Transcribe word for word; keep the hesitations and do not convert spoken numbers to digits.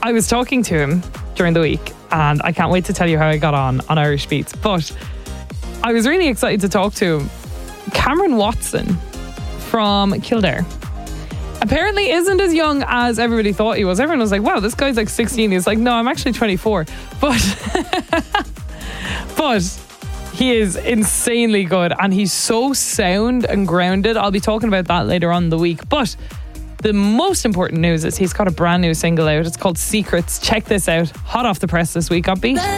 I was talking to him during the week, and I can't wait to tell you how I got on on Irish Beats. But I was really excited to talk to him. Cameron Watson from Kildare apparently isn't as young as everybody thought he was. Everyone was like, wow, this guy's like sixteen. He's like, no, I'm actually twenty-four. But but he is insanely good, and he's so sound and grounded. I'll be talking about that later on in the week. But the most important news is he's got a brand new single out. It's called Secrets. Check this out. Hot off the press this week on Beat.